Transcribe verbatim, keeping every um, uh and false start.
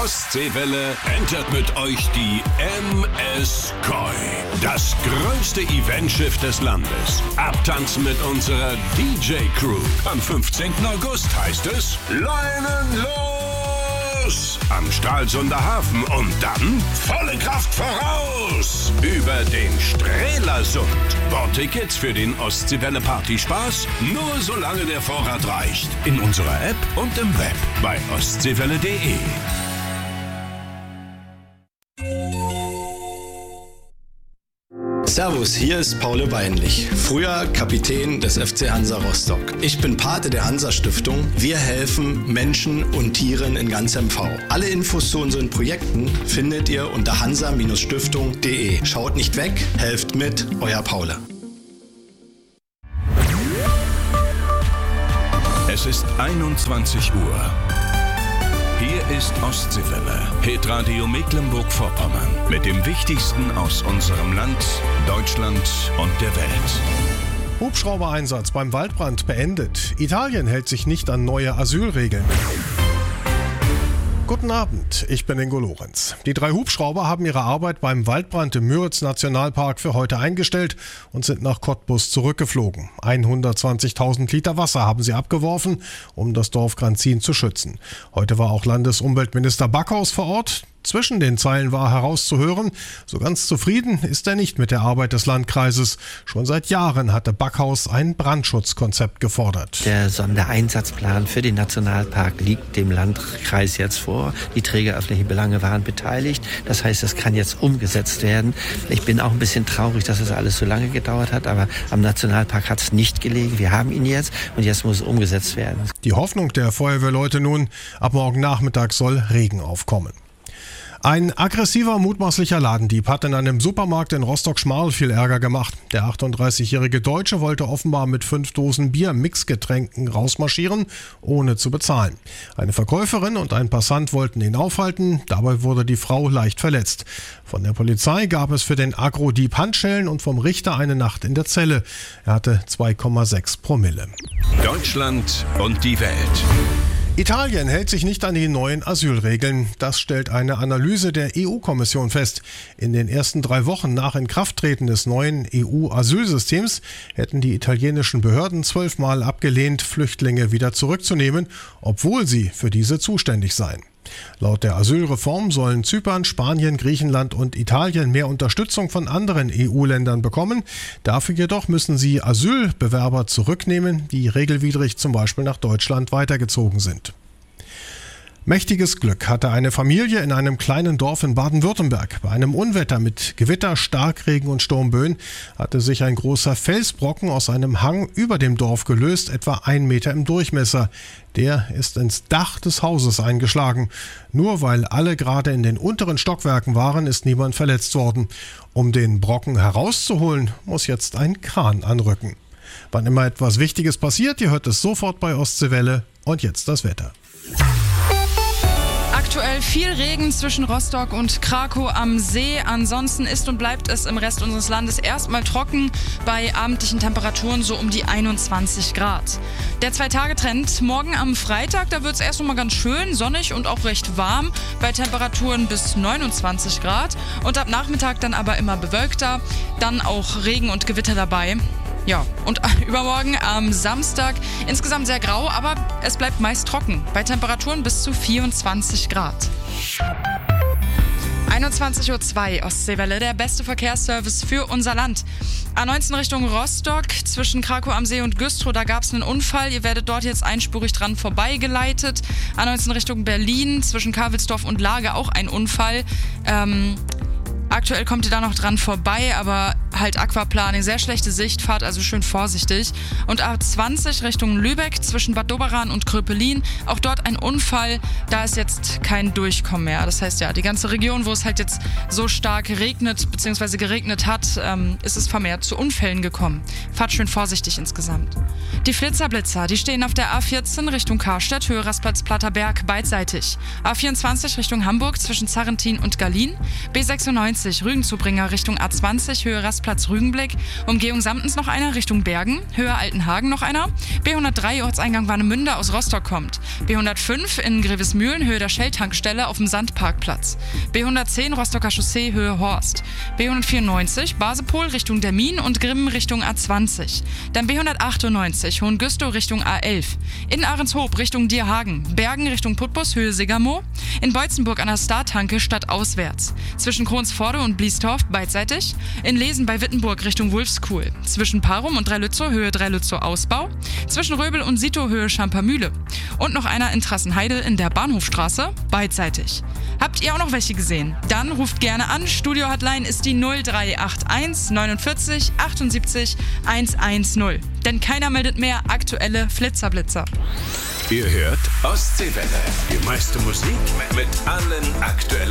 Ostseewelle entert mit euch die M S Koi. Das größte Eventschiff des Landes. Abtanzen mit unserer D J-Crew. Am fünfzehnten August heißt es Leinen los! Am Stralsunder Hafen und dann volle Kraft voraus! Über den Strelasund. Bordtickets für den Ostseewelle Partyspaß nur solange der Vorrat reicht. In unserer App und im Web bei ostseewelle punkt de. Servus, hier ist Paul Weinlich, früher Kapitän des F C Hansa Rostock. Ich bin Pate der Hansa-Stiftung. Wir helfen Menschen und Tieren in ganz M V. Alle Infos zu unseren Projekten findet ihr unter hansa Bindestrich stiftung punkt de. Schaut nicht weg, helft mit, euer Paul. Es ist einundzwanzig Uhr. Hier ist Ostseewelle, Hitradio Mecklenburg-Vorpommern mit dem Wichtigsten aus unserem Land, Deutschland und der Welt. Hubschrauber-Einsatz beim Waldbrand beendet. Italien hält sich nicht an neue Asylregeln. Guten Abend, ich bin Ingo Lorenz. Die drei Hubschrauber haben ihre Arbeit beim Waldbrand im Müritz-Nationalpark für heute eingestellt und sind nach Cottbus zurückgeflogen. hundertzwanzigtausend Liter Wasser haben sie abgeworfen, um das Dorf Granzin zu schützen. Heute war auch Landesumweltminister Backhaus vor Ort. Zwischen den Zeilen war herauszuhören, so ganz zufrieden ist er nicht mit der Arbeit des Landkreises. Schon seit Jahren hatte Backhaus ein Brandschutzkonzept gefordert. Der Sondereinsatzplan für den Nationalpark liegt dem Landkreis jetzt vor. Die Träger öffentlicher Belange waren beteiligt. Das heißt, es kann jetzt umgesetzt werden. Ich bin auch ein bisschen traurig, dass es alles so lange gedauert hat, aber am Nationalpark hat es nicht gelegen. Wir haben ihn jetzt und jetzt muss es umgesetzt werden. Die Hoffnung der Feuerwehrleute nun, ab morgen Nachmittag soll Regen aufkommen. Ein aggressiver, mutmaßlicher Ladendieb hat in einem Supermarkt in Rostock-Schmarl viel Ärger gemacht. Der achtunddreißigjährige Deutsche wollte offenbar mit fünf Dosen Bier-Mixgetränken rausmarschieren, ohne zu bezahlen. Eine Verkäuferin und ein Passant wollten ihn aufhalten, dabei wurde die Frau leicht verletzt. Von der Polizei gab es für den Agro-Dieb Handschellen und vom Richter eine Nacht in der Zelle. Er hatte zwei Komma sechs Promille. Deutschland und die Welt. Italien hält sich nicht an die neuen Asylregeln. Das stellt eine Analyse der E U-Kommission fest. In den ersten drei Wochen nach Inkrafttreten des neuen E U-Asylsystems hätten die italienischen Behörden zwölfmal abgelehnt, Flüchtlinge wieder zurückzunehmen, obwohl sie für diese zuständig seien. Laut der Asylreform sollen Zypern, Spanien, Griechenland und Italien mehr Unterstützung von anderen E U-Ländern bekommen. Dafür jedoch müssen sie Asylbewerber zurücknehmen, die regelwidrig zum Beispiel nach Deutschland weitergezogen sind. Mächtiges Glück hatte eine Familie in einem kleinen Dorf in Baden-Württemberg. Bei einem Unwetter mit Gewitter, Starkregen und Sturmböen hatte sich ein großer Felsbrocken aus einem Hang über dem Dorf gelöst, etwa ein Meter im Durchmesser. Der ist ins Dach des Hauses eingeschlagen. Nur weil alle gerade in den unteren Stockwerken waren, ist niemand verletzt worden. Um den Brocken herauszuholen, muss jetzt ein Kran anrücken. Wann immer etwas Wichtiges passiert, ihr hört es sofort bei Ostseewelle. Und jetzt das Wetter. Aktuell viel Regen zwischen Rostock und Krakow am See. Ansonsten ist und bleibt es im Rest unseres Landes erstmal trocken bei abendlichen Temperaturen so um die einundzwanzig Grad. Der Zwei-Tage-Trend morgen am Freitag, da wird es erst einmal ganz schön sonnig und auch recht warm bei Temperaturen bis neunundzwanzig Grad. Und ab Nachmittag dann aber immer bewölkter, dann auch Regen und Gewitter dabei. Ja, und übermorgen am Samstag insgesamt sehr grau, aber es bleibt meist trocken, bei Temperaturen bis zu vierundzwanzig Grad. einundzwanzig Uhr zwei, Ostseewelle, der beste Verkehrsservice für unser Land. A neunzehn Richtung Rostock, zwischen Krakow am See und Güstrow, da gab es einen Unfall. Ihr werdet dort jetzt einspurig dran vorbeigeleitet. A neunzehn Richtung Berlin, zwischen Karwelsdorf und Lage auch ein Unfall. Ähm... Aktuell kommt ihr da noch dran vorbei, aber halt Aquaplaning, sehr schlechte Sicht, fahrt also schön vorsichtig. Und A zwanzig Richtung Lübeck zwischen Bad Doberan und Kröpelin, auch dort ein Unfall, da ist jetzt kein Durchkommen mehr. Das heißt ja, die ganze Region, wo es halt jetzt so stark regnet bzw. geregnet hat, ähm, ist es vermehrt zu Unfällen gekommen. Fahrt schön vorsichtig insgesamt. Die Flitzerblitzer, die stehen auf der A vierzehn Richtung Karstadt, Höhe Rastplatz-Platterberg beidseitig. A vierundzwanzig Richtung Hamburg zwischen Zarrentin und Gallien, B sechsundneunzig Rügenzubringer Richtung A zwanzig, Höhe Rastplatz Rastplatz Rügenblick, Umgehung Samtens noch einer, Richtung Bergen, Höhe Altenhagen noch einer, B hundertdrei Ortseingang Warnemünde aus Rostock kommt, B hundertfünf in Grevesmühlen, Höhe der Shell-Tankstelle auf dem Sandparkplatz, B hundertzehn Rostocker Chaussee, Höhe Horst, B hundertvierundneunzig Basepol Richtung Dermin und Grimmen Richtung A zwanzig, dann B hundertachtundneunzig Hohengüstow Richtung A elf, in Ahrenshoop Richtung Dierhagen, Bergen Richtung Putbus, Höhe Sigamo, in Beutzenburg an der Startanke stadtauswärts, zwischen Kronsforde und Bliestorf beidseitig, in Lesen bei Wittenburg Richtung Wulfskuhl, zwischen Parum und Dreilützow, Höhe Dreilützow Ausbau, zwischen Röbel und Sito, Höhe Schampermühle und noch einer in Trassenheide in der Bahnhofstraße beidseitig. Habt ihr auch noch welche gesehen? Dann ruft gerne an. Studio-Hotline ist die null drei acht eins neunundvierzig achtundsiebzig hundertzehn. Denn keiner meldet mehr aktuelle Flitzerblitzer. Ihr hört Ostseewelle. Die meiste Musik mit allen aktuellen